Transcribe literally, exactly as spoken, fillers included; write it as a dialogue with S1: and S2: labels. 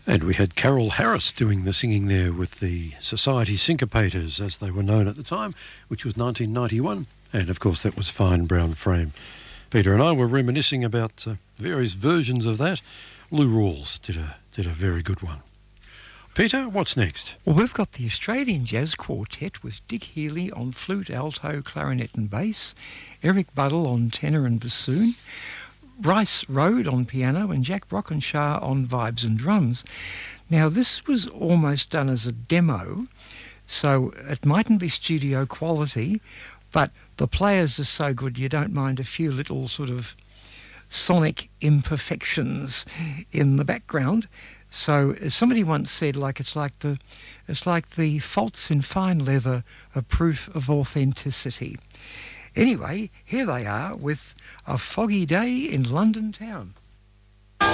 S1: And we had Carol Harris doing the singing there with the Society Syncopators, as they were known at the time, which was nineteen ninety-one. And, of course, that was Fine Brown Frame. Peter and I were reminiscing about uh, various versions of that. Lou Rawls did a, did a very good one. Peter, what's next?
S2: Well, we've got the Australian Jazz Quartet with Dick Healy on flute, alto, clarinet and bass, Eric Buddle on tenor and bassoon, Bryce Rode on piano and Jack Brockenshaw on vibes and drums. Now, this was almost done as a demo, so it mightn't be studio quality, but the players are so good you don't mind a few little sort of sonic imperfections in the background. So as somebody once said, like it's like the it's like the faults in fine leather are proof of authenticity. Anyway, here they are with A Foggy Day in London Town.